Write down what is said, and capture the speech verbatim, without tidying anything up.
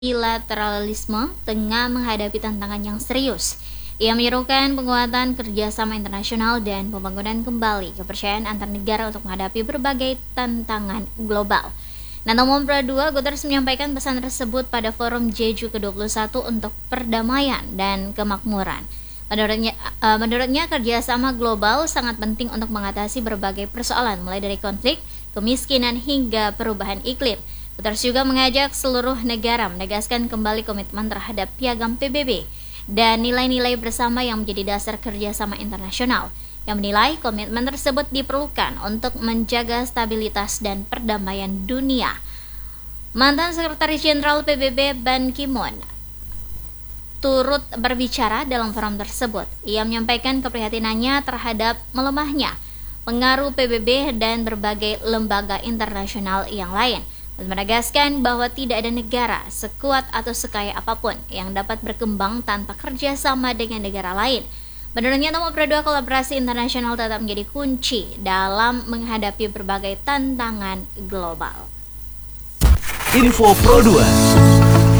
multilateralisme tengah menghadapi tantangan yang serius. Ia menyerukan penguatan kerjasama internasional dan pembangunan kembali kepercayaan antar negara untuk menghadapi berbagai tantangan global. Nano Mombra dua, Guterres menyampaikan pesan tersebut pada forum Jeju ke dua puluh satu untuk perdamaian dan kemakmuran. Menurutnya, uh, menurutnya kerjasama global sangat penting untuk mengatasi berbagai persoalan, mulai dari konflik, kemiskinan, hingga perubahan iklim. Guterres juga mengajak seluruh negara menegaskan kembali komitmen terhadap piagam P B B dan nilai-nilai bersama yang menjadi dasar kerjasama internasional, yang menilai komitmen tersebut diperlukan untuk menjaga stabilitas dan perdamaian dunia. Mantan Sekretaris Jenderal P B B Ban Ki-moon turut berbicara dalam forum tersebut. Ia menyampaikan keprihatinannya terhadap melemahnya pengaruh P B B dan berbagai lembaga internasional yang lain, dan menegaskan bahwa tidak ada negara sekuat atau sekaya apapun yang dapat berkembang tanpa kerjasama dengan negara lain. Menurutnya, nomor dua, kolaborasi internasional tetap menjadi kunci dalam menghadapi berbagai tantangan global. Info Pro dua.